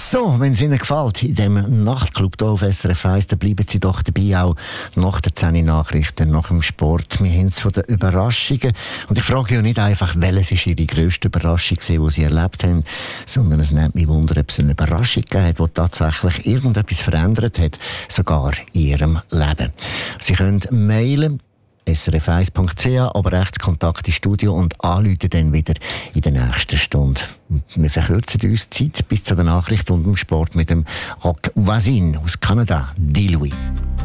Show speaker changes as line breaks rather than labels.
So, wenn es Ihnen gefällt, in diesem Nachtclub hier auf SRF 1, dann bleiben Sie doch dabei, auch nach der 10 Nachrichten, nach dem Sport. Wir haben es von den Überraschungen. Und ich frage ja nicht einfach, welches ist Ihre grösste Überraschung war, die Sie erlebt haben, sondern es nimmt mich Wunder, ob es eine Überraschung gegeben hat, die tatsächlich irgendetwas verändert hat, sogar in Ihrem Leben. Sie können mailen, srf1.ch, aber rechts Kontakt ins Studio und anrufen dann wieder in der nächsten Stunde. Wir verkürzen uns die Zeit bis zu der Nachricht und dem Sport mit dem Rock Voisin aus Kanada, Dilouis.